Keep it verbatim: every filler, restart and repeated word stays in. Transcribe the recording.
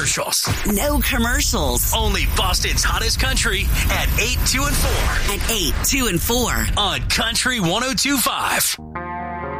commercials. No commercials. Only Boston's hottest country at eight, two, and four. At eight, two, and four. On Country one oh two point five.